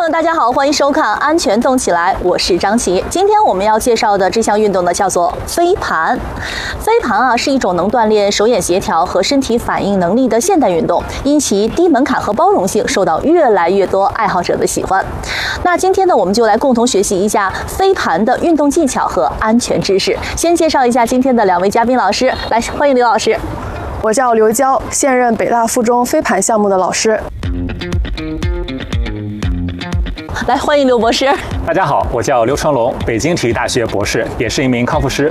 们，大家好，欢迎收看《安全动起来》，我是张琪。今天我们要介绍的这项运动呢，叫做飞盘。飞盘啊，是一种能锻炼手眼协调和身体反应能力的现代运动，因其低门槛和包容性，受到越来越多爱好者的喜欢。那今天呢，我们就来共同学习一下飞盘的运动技巧和安全知识。先介绍一下今天的两位嘉宾老师，来欢迎刘老师。 我叫刘娇，现任北大附中飞盘项目的老师。 来欢迎刘博士。 大家好，我叫刘成龙，北京体育大学博士，也是一名康复师。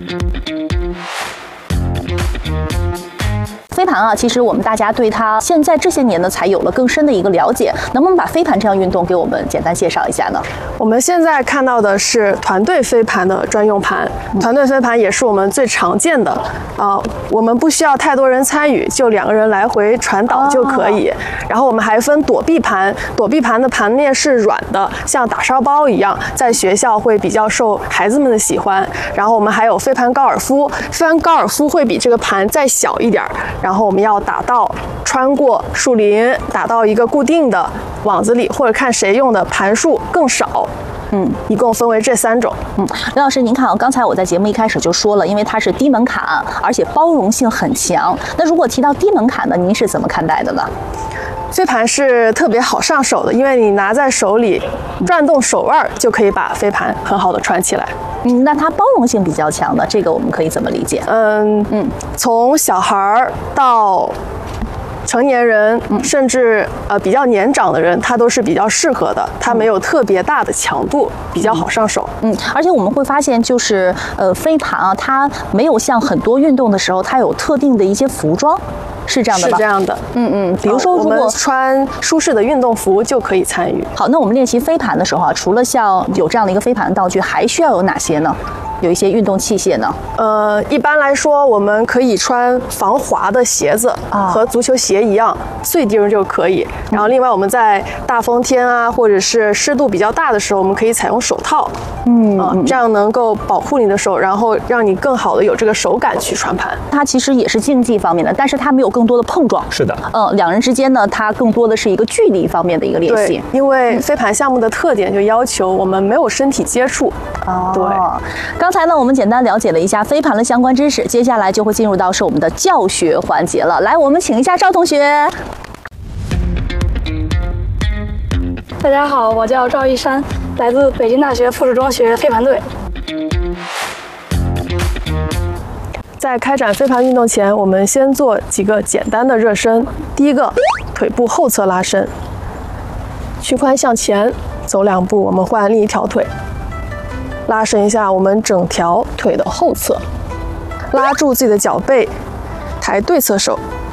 飞盘啊，其实我们大家对它现在这些年呢，才有了更深的一个了解。能不能把飞盘这项运动给我们简单介绍一下呢？ 我们现在看到的是团队飞盘的专用盘，团队飞盘也是我们最常见的。我们不需要太多人参与，就2个人来回传导就可以。然后我们还分躲避盘，躲避盘的盘面是软的，像打沙包一样，在学校会比较受孩子们的喜欢。然后我们还有飞盘高尔夫，飞盘高尔夫会比这个盘再小一点，然后我们要打到穿过树林，打到一个固定的网子里，或者看谁用的盘数更少。一共分为这3种。 刘老师，您看啊，刚才我在节目一开始就说了，因为它是低门槛，而且包容性很强。那如果提到低门槛呢，您是怎么看待的呢？ 飞盘是特别好上手的，因为你拿在手里，转动手腕就可以把飞盘很好的穿起来。 那它包容性比较强的，这个我们可以怎么理解？ 从小孩到成年人，甚至比较年长的人，它都是比较适合的。它没有特别大的强度，比较好上手。 而且我们会发现，就是飞盘啊，它没有像很多运动的时候，它有特定的一些服装。是这样的吧？ 是这样的。 比如说，如果穿舒适的运动服就可以参与。 好，那我们练习飞盘的时候啊，除了像有这样的一个飞盘道具，还需要有哪些呢？有一些运动器械呢？ 一般来说，我们可以穿防滑的鞋子，和足球鞋一样，碎钉就可以。然后，另外我们在大风天啊，或者是湿度比较大的时候，我们可以采用手套。这样能够保护你的手，然后让你更好的有这个手感去传盘。 它其实也是竞技方面的，但是它没有更多的碰撞。 是的。 两人之间呢，它更多的是一个距离方面的一个练习。 对，因为飞盘项目的特点就要求我们没有身体接触。对。 刚才呢，我们简单了解了一下飞盘的相关知识，接下来就会进入到是我们的教学环节了。来，我们请一下赵同学。 大家好，我叫赵一山，来自北京大学附属中学飞盘队。 在开展飞盘运动前，我们先做几个简单的热身。第一个，腿部后侧拉伸，屈髋向前走2步，我们换另一条腿，拉伸一下我们整条腿的后侧，拉住自己的脚背，抬对侧手，